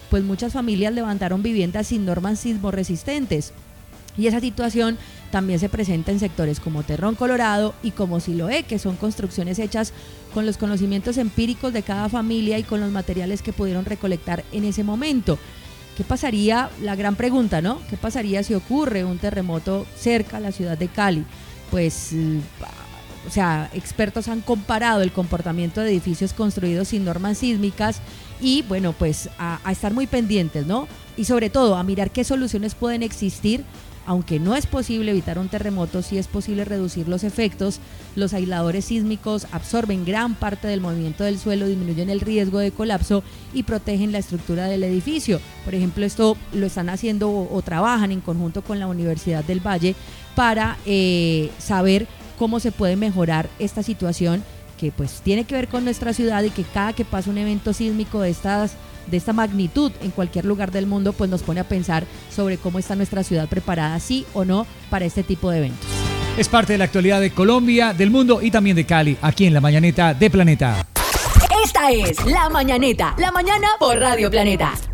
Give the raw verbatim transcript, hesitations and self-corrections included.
pues muchas familias levantaron viviendas sin normas sismo resistentes. Y esa situación también se presenta en sectores como Terrón Colorado y como Siloé, que son construcciones hechas con los conocimientos empíricos de cada familia y con los materiales que pudieron recolectar en ese momento. ¿Qué pasaría? La gran pregunta, ¿no? ¿Qué pasaría si ocurre un terremoto cerca a la ciudad de Cali? Pues, o sea, expertos han comparado el comportamiento de edificios construidos sin normas sísmicas y, bueno, pues a, a estar muy pendientes, ¿no? Y sobre todo a mirar qué soluciones pueden existir. Aunque no es posible evitar un terremoto, sí es posible reducir los efectos. Los aisladores sísmicos absorben gran parte del movimiento del suelo, disminuyen el riesgo de colapso y protegen la estructura del edificio. Por ejemplo, esto lo están haciendo o, o trabajan en conjunto con la Universidad del Valle para eh, saber cómo se puede mejorar esta situación que pues tiene que ver con nuestra ciudad y que cada que pasa un evento sísmico de estas de esta magnitud en cualquier lugar del mundo, pues nos pone a pensar sobre cómo está nuestra ciudad preparada, sí o no, para este tipo de eventos. Es parte de la actualidad de Colombia, del mundo y también de Cali, aquí en La Mañaneta de Planeta. Esta es La Mañaneta, la mañana por Radio Planeta.